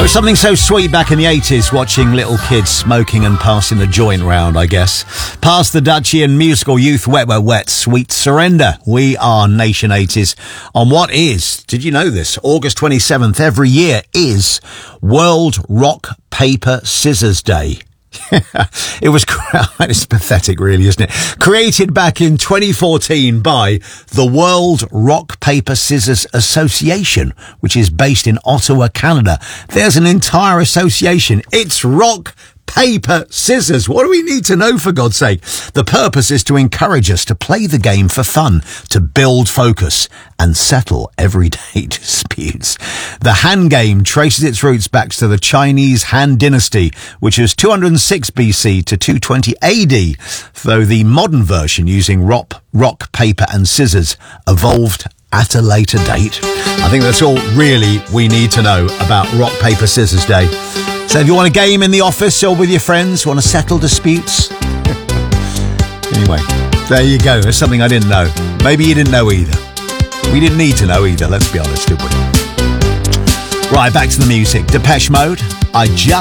was something so sweet back in the 80s, watching little kids smoking and passing the joint round, I guess. Past the Dutchie and musical youth, Wet, Wet, Wet, Sweet Surrender. We are Nation 80s on what is, did you know this, August 27th every year is World Rock, Paper, Scissors Day. It was, it's pathetic really, isn't it? Created back in 2014 by the World Rock, Paper, Scissors Association, which is based in Ottawa, Canada. There's an entire association. It's rock, paper, scissors. What do we need to know, for God's sake? The purpose is to encourage us to play the game for fun, to build focus and settle everyday disputes. The Han game traces its roots back to the Chinese Han dynasty, which was 206 BC to 220 AD, though the modern version using rock, paper and scissors evolved at a later date. I think that's all really we need to know about Rock, Paper, Scissors Day. So if you want a game in the office or with your friends, want to settle disputes? Anyway, there you go. There's something I didn't know. Maybe you didn't know either. We didn't need to know either, let's be honest, did we? Right, back to the music. Depeche Mode, I Just